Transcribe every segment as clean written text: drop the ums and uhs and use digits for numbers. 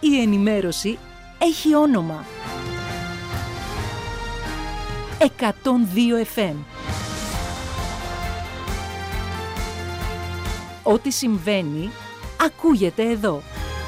Η ενημέρωση έχει όνομα. 102 FM. Ό,τι συμβαίνει, ακούγεται εδώ.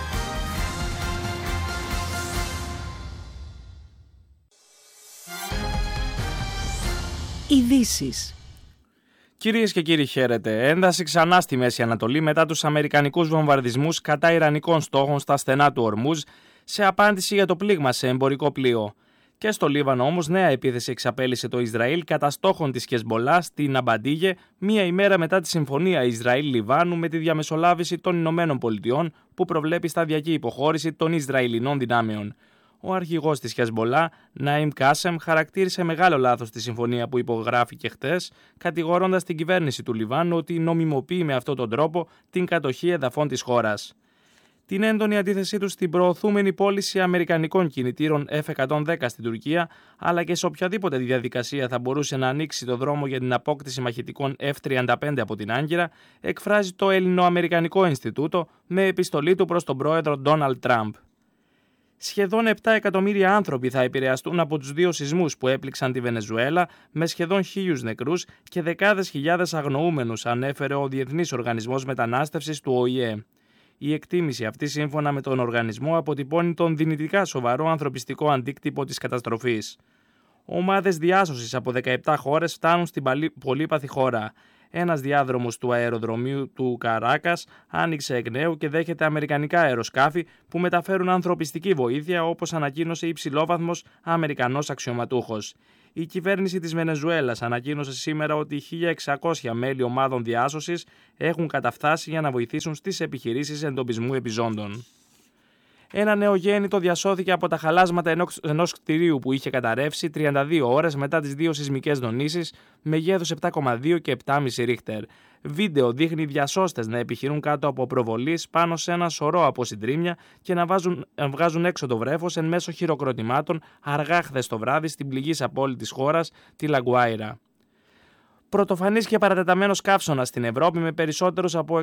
Ειδήσεις. Κυρίες και κύριοι, χαίρετε. Ένταση ξανά στη Μέση Ανατολή μετά τους αμερικανικούς βομβαρδισμούς κατά ιρανικών στόχων στα στενά του Ορμούζ, σε απάντηση για το πλήγμα σε εμπορικό πλοίο. Και στο Λίβανο όμως νέα επίθεση εξαπέλυσε το Ισραήλ κατά στόχων της Χεσμπολά στην Αμπαντίγε, μία ημέρα μετά τη συμφωνία Ισραήλ-Λιβάνου με τη διαμεσολάβηση των Ηνωμένων Πολιτειών που προβλέπει σταδιακή υποχώρηση των Ισραηλινών δυνάμεων. Ο αρχηγός της Χεσμπολά, Ναΐμ Κάσεμ, χαρακτήρισε μεγάλο λάθος τη συμφωνία που υπογράφηκε χτες, κατηγορώντας την κυβέρνηση του Λιβάνου ότι νομιμοποιεί με αυτόν τον τρόπο την κατοχή εδαφών της χώρας. Την έντονη αντίθεσή του στην προωθούμενη πώληση αμερικανικών κινητήρων F-110 στην Τουρκία, αλλά και σε οποιαδήποτε διαδικασία θα μπορούσε να ανοίξει το δρόμο για την απόκτηση μαχητικών F-35 από την Άγκυρα, εκφράζει το Ελληνοαμερικανικό Ινστιτούτο με επιστολή του προς τον πρόεδρο Ντόναλντ Τραμπ. Σχεδόν 7 εκατομμύρια άνθρωποι θα επηρεαστούν από τους δύο σεισμούς που έπληξαν τη Βενεζουέλα, με σχεδόν 1.000 νεκρούς και δεκάδες χιλιάδες αγνοούμενους, ανέφερε ο Διεθνής Οργανισμός Μετανάστευσης του ΟΗΕ. Η εκτίμηση αυτή, σύμφωνα με τον οργανισμό, αποτυπώνει τον δυνητικά σοβαρό ανθρωπιστικό αντίκτυπο της καταστροφής. Ομάδες διάσωσης από 17 χώρες φτάνουν στην πολύπαθη χώρα. Ένας διάδρομος του αεροδρομίου του Καράκας άνοιξε εκ νέου και δέχεται αμερικανικά αεροσκάφη που μεταφέρουν ανθρωπιστική βοήθεια, όπως ανακοίνωσε υψηλόβαθμος Αμερικανός αξιωματούχος. Η κυβέρνηση της Βενεζουέλας ανακοίνωσε σήμερα ότι 1.600 μέλη ομάδων διάσωσης έχουν καταφτάσει για να βοηθήσουν στις επιχειρήσεις εντοπισμού επιζώντων. Ένα νεογέννητο διασώθηκε από τα χαλάσματα ενός κτηρίου που είχε καταρρεύσει 32 ώρες μετά τις δύο σεισμικές δονήσεις μεγέθους 7,2 και 7,5 ρίχτερ. Βίντεο δείχνει διασώστες να επιχειρούν κάτω από προβολής πάνω σε ένα σωρό από συντρίμμια και να βγάζουν έξω το βρέφος εν μέσω χειροκροτημάτων αργά χθες το βράδυ στην πληγής απόλυτη της χώρας, τη Λαγκουάιρα. Πρωτοφανής και παρατεταμένος καύσωνας στην Ευρώπη, με περισσότερους από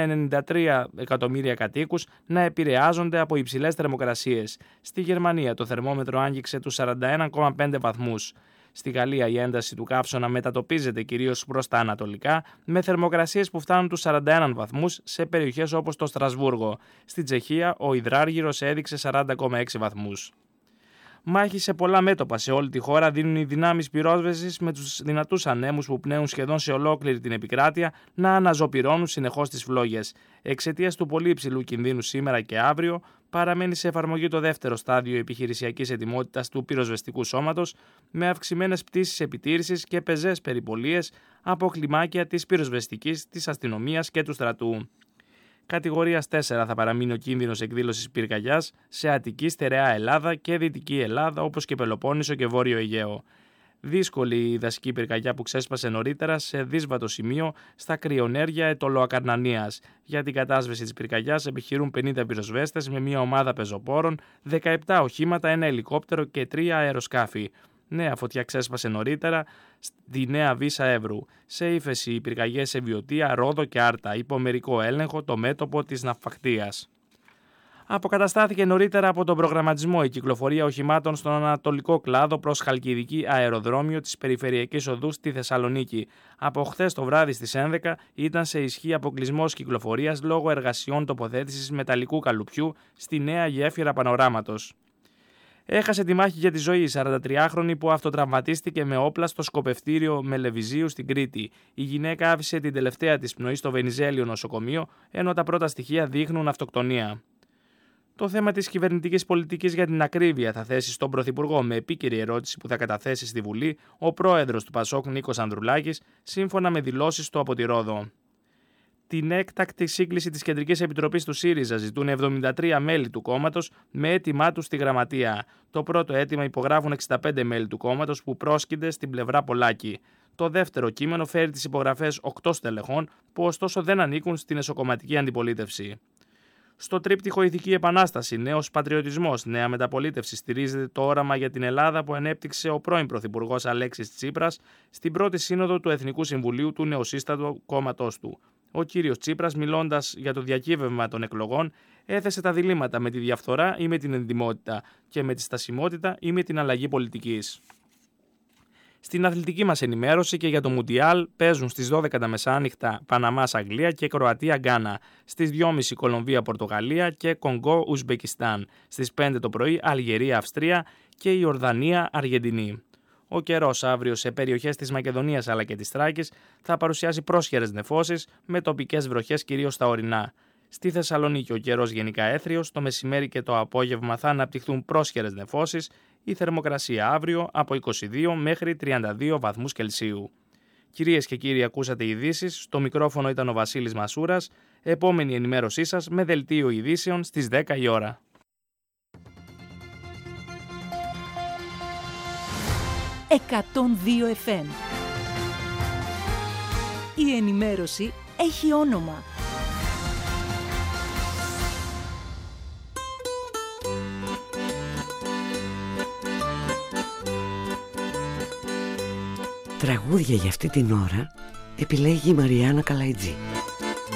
193 εκατομμύρια κατοίκους να επηρεάζονται από υψηλές θερμοκρασίες. Στη Γερμανία το θερμόμετρο άγγιξε τους 41,5 βαθμούς. Στη Γαλλία η ένταση του καύσωνα μετατοπίζεται κυρίως προς τα ανατολικά, με θερμοκρασίες που φτάνουν τους 41 βαθμούς σε περιοχές όπως το Στρασβούργο. Στη Τσεχία ο υδράργυρος έδειξε 40,6 βαθμούς. Μάχη σε πολλά μέτωπα σε όλη τη χώρα δίνουν οι δυνάμεις πυρόσβεσης, με τους δυνατούς ανέμους που πνέουν σχεδόν σε ολόκληρη την επικράτεια να αναζωπυρώνουν συνεχώς τις φλόγες. Εξαιτίας του πολύ υψηλού κινδύνου σήμερα και αύριο, παραμένει σε εφαρμογή το δεύτερο στάδιο επιχειρησιακής ετοιμότητας του πυροσβεστικού σώματος, με αυξημένες πτήσεις επιτήρησης και πεζές περιπολίες από κλιμάκια της πυροσβεστικής, της αστυνομίας και του στρατού. Κατηγορίας 4 θα παραμείνει ο κίνδυνος εκδήλωσης πυρκαγιάς σε Αττική, Στερεά Ελλάδα και Δυτική Ελλάδα, όπως και Πελοπόννησο και Βόρειο Αιγαίο. Δύσκολη η δασική πυρκαγιά που ξέσπασε νωρίτερα σε δύσβατο σημείο στα κρυονέρια Αιτωλοακαρνανίας. Για την κατάσβεση της πυρκαγιάς επιχειρούν 50 πυροσβέστες με μια ομάδα πεζοπόρων, 17 οχήματα, ένα ελικόπτερο και 3 αεροσκάφη. Νέα φωτιά ξέσπασε νωρίτερα στη Νέα Βύσα Εύρου. Σε ύφεση οι πυρκαγιές σε Βιωτία, Ρόδο και Άρτα. Υπό μερικό έλεγχο το μέτωπο της Ναυπακτίας. Αποκαταστάθηκε νωρίτερα από τον προγραμματισμό η κυκλοφορία οχημάτων στον ανατολικό κλάδο προς Χαλκιδική αεροδρόμιο της Περιφερειακής Οδού στη Θεσσαλονίκη. Από χθες το βράδυ στις 11 ήταν σε ισχύ αποκλεισμός κυκλοφορίας λόγω εργασιών τοποθέτησης μεταλλικού καλουπιού στη νέα γέφυρα Πανοράματος. Έχασε τη μάχη για τη ζωή η 43χρονη που αυτοτραυματίστηκε με όπλα στο σκοπευτήριο Μελεβιζίου στην Κρήτη. Η γυναίκα άφησε την τελευταία της πνοή στο Βενιζέλιο νοσοκομείο, ενώ τα πρώτα στοιχεία δείχνουν αυτοκτονία. Το θέμα της κυβερνητικής πολιτικής για την ακρίβεια θα θέσει στον Πρωθυπουργό με επίκαιρη ερώτηση που θα καταθέσει στη Βουλή ο πρόεδρος του ΠΑΣΟΚ Νίκος Ανδρουλάκης, σύμφωνα με δηλώσεις του από τη Ρόδο. Την έκτακτη σύγκληση της Κεντρικής Επιτροπής του ΣΥΡΙΖΑ ζητούν 73 μέλη του κόμματος με αίτημά τους στη Γραμματεία. Το πρώτο αίτημα υπογράφουν 65 μέλη του κόμματος που πρόσκυνται στην πλευρά Πολάκη. Το δεύτερο κείμενο φέρει τις υπογραφές 8 στελεχών που ωστόσο δεν ανήκουν στην εσωκομματική αντιπολίτευση. Στο τρίπτυχο Ηθική Επανάσταση, Νέος Πατριωτισμός, Νέα Μεταπολίτευση στηρίζεται το όραμα για την Ελλάδα που ανέπτυξε ο πρώην Πρωθυπουργός Αλέξης Τσίπρας στην πρώτη σύνοδο του Εθνικού Συμβουλίου του νεοσύστατου κόμματός του. Ο κύριος Τσίπρας, μιλώντας για το διακύβευμα των εκλογών, έθεσε τα διλήμματα με τη διαφθορά ή με την εντιμότητα και με τη στασιμότητα ή με την αλλαγή πολιτικής. Στην αθλητική μας ενημέρωση και για το Μουντιάλ παίζουν στις 12 τα μεσάνυχτα Παναμάς Αγγλία και Κροατία Γκάνα, στις 2.30 Κολομβία Πορτογαλία και Κονγκό Ουσμπεκιστάν, στις 5 το πρωί Αλγερία Αυστρία και Ιορδανία Αργεντινή. Ο καιρός αύριο σε περιοχές της Μακεδονίας αλλά και της Θράκης θα παρουσιάσει πρόσχερες νεφώσεις με τοπικές βροχές κυρίως στα ορεινά. Στη Θεσσαλονίκη ο καιρός γενικά έθριος, το μεσημέρι και το απόγευμα θα αναπτυχθούν πρόσχερες νεφώσεις, η θερμοκρασία αύριο από 22 μέχρι 32 βαθμούς Κελσίου. Κυρίες και κύριοι, ακούσατε ειδήσεις, στο μικρόφωνο ήταν ο Βασίλης Μασούρας, επόμενη ενημέρωσή σας με δελτίο ειδήσεων στις 10 η ώρα. «102 FM». Η ενημέρωση έχει όνομα. Τραγούδια για αυτή την ώρα επιλέγει η Μαριάννα Καλαϊτζή.